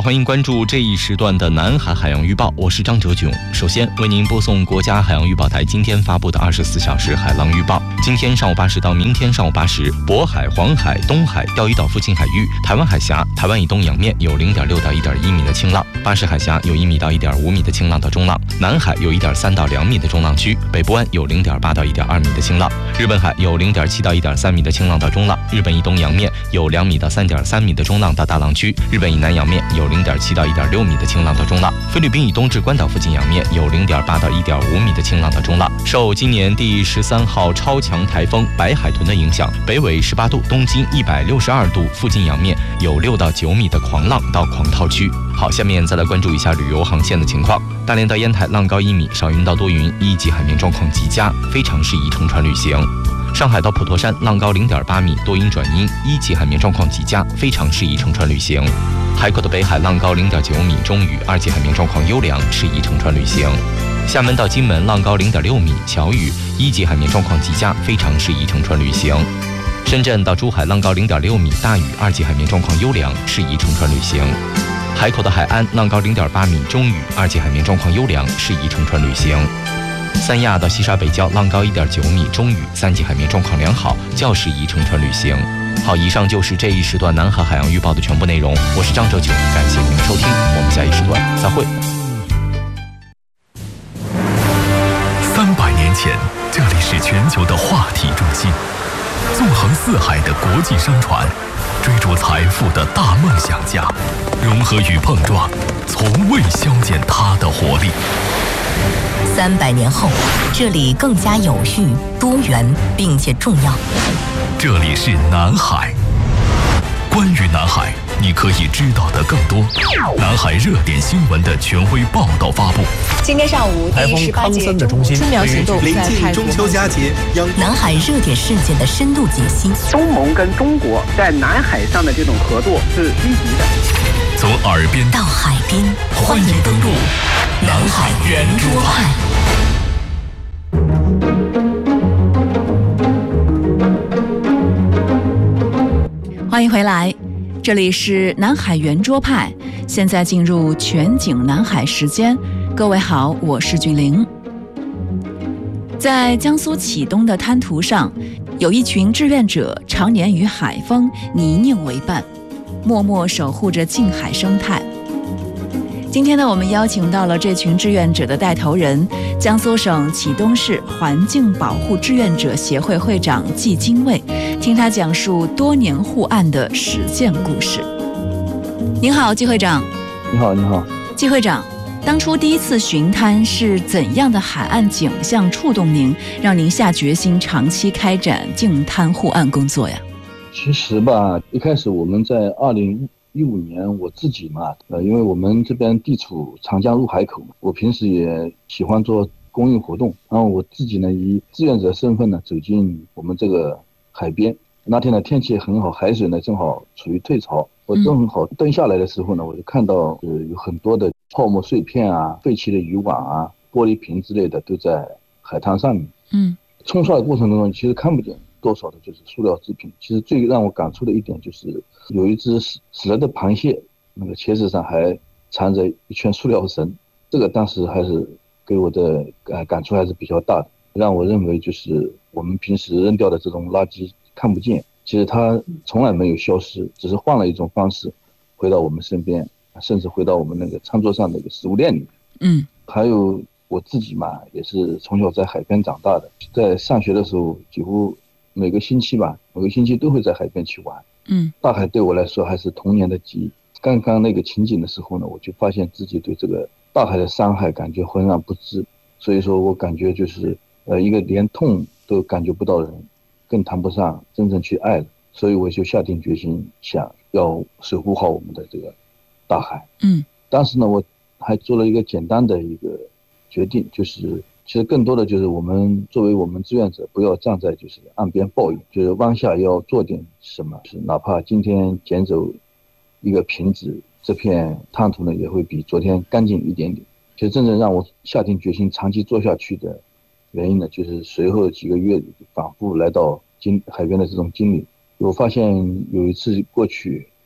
好，欢迎关注这一时段的南海海洋预报，我是张哲炯。首先为您播送国家海洋预报台今天发布的24小时海浪预报。今天上午8时到明天上午8时，渤海、黄海、东海、钓鱼岛附近海域、台湾海峡、台湾以东洋面有0.6到1.1米的清浪，巴士海峡有1米到1.5米的清浪到中浪，南海有1.3到2米的中浪区，北部湾有0.8到1.2米的清浪，日本海有0.7到1.3米的清浪到中浪，日本以东洋面有2米到3.3米的中浪到大浪区，日本以南洋面有0.7到1.6米的清浪到中浪，菲律宾以东至关岛附近洋面有0.8到1.5米的清浪到中浪。受今年第13号超强台风白海豚的影响，北纬18度、东经162度附近洋面有6到9米的狂浪到狂涛区。好，下面再来关注一下旅游航线的情况。大连到烟台浪高1米，少云到多云，1级海面状况极佳，非常适宜乘船旅行。上海到普陀山浪高0.8米，多云转阴，1级海面状况极佳，非常适宜乘船旅行。海口的北海浪高0.9米，中雨，2级海面状况优良，适宜乘船旅行。厦门到金门浪高0.6米，小雨，1级海面状况极佳，非常适宜乘船旅行。深圳到珠海浪高0.6米，大雨，2级海面状况优良，适宜乘船旅行。海口的海安浪高0.8米，中雨，2级海面状况优良，适宜乘船旅行。三亚到西沙北礁浪高1.9米，中雨，3级海面状况良好，较适宜乘船旅行。好，以上就是这一时段南海海洋预报的全部内容。我是张哲炯，感谢您的收听，我们下一时段再会。 300年前，这里是全球的话题中心，纵横四海的国际商船，追逐财富的大梦想家，融合与碰撞，从未消减它的活力。 300年后，这里更加有序、多元，并且重要。 这里是南海。关于南海，你可以知道的更多。南海热点新闻的权威报道发布。 今天上午，第18届春苗行动临近中秋佳节， 南海热点事件的深度解析。 东盟跟中国在南海上的这种合作是积极的。 从耳边到海边， 欢迎登陆南海圆桌派。 欢迎回来，这里是南海圆桌派，现在进入全景南海时间。各位好，我是俊玲。在江苏启东的滩涂上，有一群志愿者常年与海风、泥泞为伴，默默守护着近海生态。今天呢，我们邀请到了这群志愿者的带头人，江苏省启东市环境保护志愿者协会会长季金卫，听他讲述多年护岸的实践故事。您好，季会长。 你好，你好。 季会长，当初第一次巡滩是怎样的海岸景象触动您，让您下决心长期开展净滩护岸工作呀？ 其实吧，一开始我们在2015年，我自己嘛，因为我们这边地处长江入海口，我平时也喜欢做公益活动，然后我自己呢以志愿者身份呢走进我们这个海边。那天呢天气很好，海水呢正好处于退潮，我正好蹲下来的时候呢，我就看到有很多的泡沫碎片啊、废弃的渔网啊、玻璃瓶之类的都在海滩上面。冲刷的过程中其实看不见多少的就是塑料制品。其实最让我感触的一点就是有一只死了的螃蟹，那个茄子上还缠着一圈塑料绳，这个当时还是给我的感触还是比较大的，让我认为就是我们平时扔掉的这种垃圾看不见，其实它从来没有消失，只是换了一种方式回到我们身边，甚至回到我们那个餐桌上的一个食物链里面。还有我自己嘛，也是从小在海边长大的，在上学的时候几乎每个星期都会在海边去玩。大海对我来说还是童年的记忆。刚刚那个情景的时候呢，我就发现自己对这个大海的伤害感觉浑然不知，所以说我感觉就是一个连痛都感觉不到的人，更谈不上真正去爱了。所以我就下定决心，想要守护好我们的这个大海。当时呢，我还做了一个简单的一个决定，就是其实更多的就是我们作为我们志愿者，不要站在就是岸边抱怨，就是湾下要做点什么，是哪怕今天捡走一个瓶子，这片滩涂呢也会比昨天干净一点点。其实真正让我下定决心长期做下去的原因呢，就是随后几个月反复来到海边的这种经历。我发现有一次过去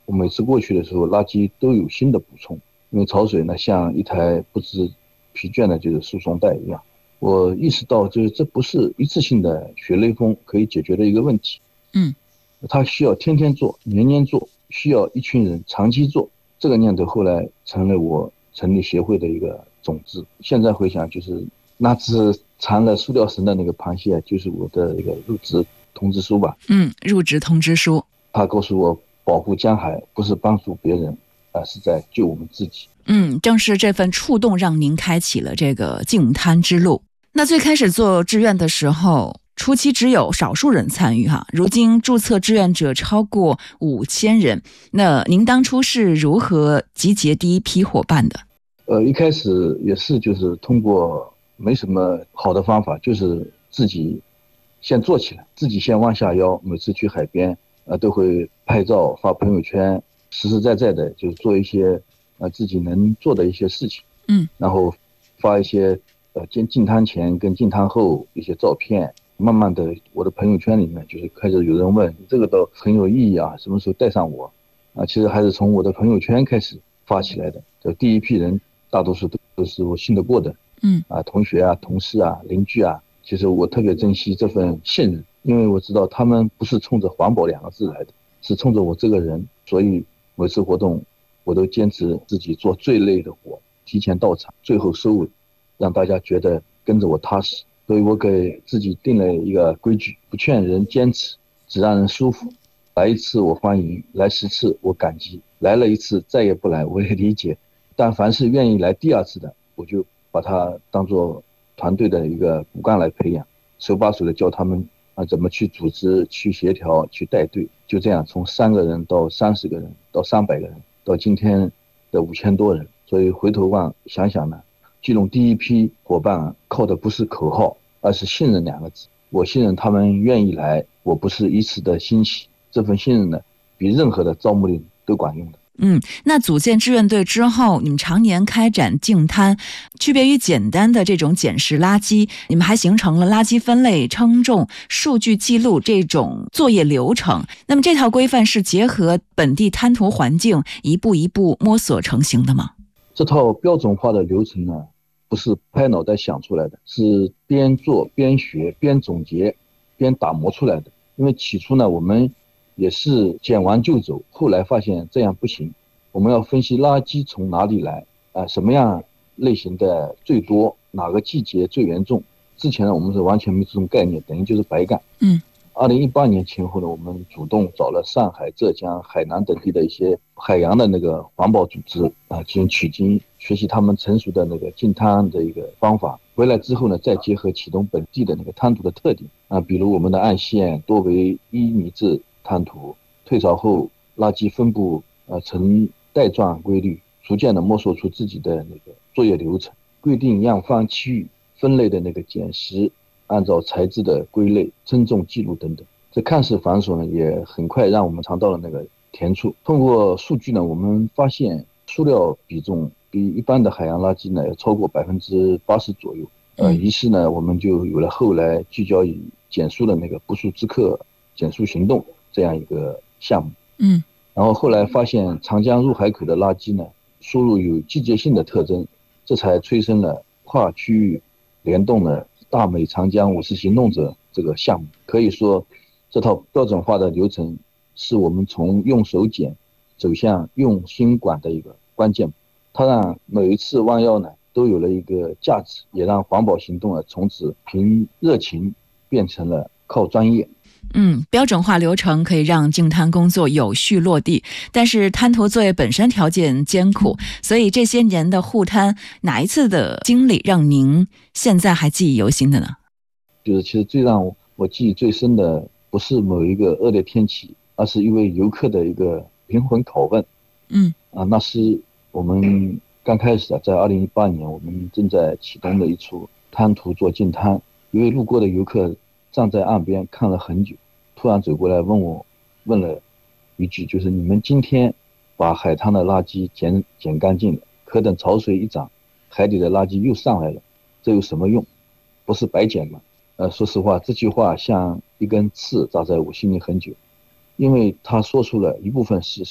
我每次过去的时候，垃圾都有新的补充，因为潮水呢像一台不知疲倦的就是输送带一样。我意识到，就是这不是一次性的血泪风可以解决的一个问题。它需要天天做，年年做，需要一群人长期做。这个念头后来成了我成立协会的一个种子。现在回想，就是那只缠了塑料绳的那个螃蟹，就是我的一个入职通知书吧。 入职通知书。 他告诉我，保护江海不是帮助别人，而是在救我们自己。 正是这份触动让您开启了这个净滩之路。那最开始做志愿的时候，初期只有少数人参与哈，如今注册志愿者超过5000人。那您当初是如何集结第一批伙伴的？ 一开始也是就是通过没什么好的方法，就是自己先做起来，自己先弯下腰，每次去海边都会拍照发朋友圈，实实在在的就是做一些自己能做的一些事情。然后发一些净滩前跟净滩后一些照片。慢慢的，我的朋友圈里面就是开始有人问，这个倒很有意义啊，什么时候带上我？其实还是从我的朋友圈开始发起来的。这第一批人大多数都是我信得过的，同学啊、同事啊、邻居啊。其实我特别珍惜这份信任，因为我知道他们不是冲着环保2个字来的，是冲着我这个人。所以每次活动我都坚持自己做最累的活，提前到场，最后收尾，让大家觉得跟着我踏实。所以我给自己定了一个规矩，不劝人坚持，只让人舒服。来1次我欢迎，来10次我感激，来了1次再也不来我也理解。但凡是愿意来第2次的，我就把它当作团队的一个骨干来培养，手把手的教他们怎么去组织、去协调、去带队。就这样从3个人到30个人到300个人，到今天的5000多人。所以回头望想想呢，聚拢第一批伙伴靠的不是口号，而是信任2个字。我信任他们愿意来，我不是一时的欣喜，这份信任呢，比任何的招募令都管用的。 那组建志愿队之后，你们常年开展净滩，区别于简单的这种捡拾垃圾，你们还形成了垃圾分类、称重、数据记录这种作业流程。那么这套规范是结合本地滩涂环境，一步一步摸索成型的吗？ 这套标准化的流程呢，不是拍脑袋想出来的，是边做边学边总结边打磨出来的。因为起初呢，我们也是捡完就走，后来发现这样不行，我们要分析垃圾从哪里来，什么样类型的最多，哪个季节最严重。之前呢，我们是完全没这种概念，等于就是白干。2018年前后呢，我们主动找了上海、浙江、海南等地的一些海洋的那个环保组织进行取经，学习他们成熟的那个净滩的一个方法。回来之后呢，再结合启动本地的那个滩涂的特点比如我们的岸线多为1米制滩涂，退潮后垃圾分布呈带状规律，逐渐的摸索出自己的那个作业流程，规定样放区域分类的那个捡拾，按照材质的归类、称重记录等等。这看似繁琐呢，也很快让我们尝到了那个甜处。通过数据呢，我们发现塑料比重比一般的海洋垃圾呢要超过80%左右。于是呢，我们就有了后来聚焦于减塑的那个不速之客减塑行动这样一个项目。然后后来发现长江入海口的垃圾呢，输入有季节性的特征，这才催生了跨区域联动的大美长江50行动者这个项目。可以说，这套标准化的流程是我们从用手捡走向用心管的一个关键。它让每一次弯腰呢都有了一个价值，也让环保行动从此凭热情变成了靠专业。 标准化流程可以让净滩工作有序落地，但是滩涂作业本身条件艰苦，所以这些年的护滩，哪一次的经历让您现在还记忆犹新的呢？ 就是其实最让我记忆最深的不是某一个恶劣天气，而是一位游客的一个灵魂拷问。那是我们刚开始在2018年，我们正在启动的一处滩涂做净滩，一位路过的游客站在岸边看了很久，突然走过来问了一句，就是你们今天把海滩的垃圾捡干净了，可等潮水一涨，海底的垃圾又上来了，这有什么用？不是白捡吗？说实话，这句话像一根刺扎在我心里很久，因为他说出了一部分事实，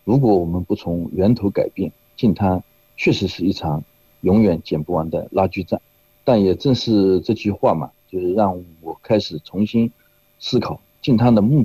如果我们不从源头改变，净滩确实是一场永远剪不完的拉锯战。但也正是这句话嘛，就是让我开始重新思考净滩的目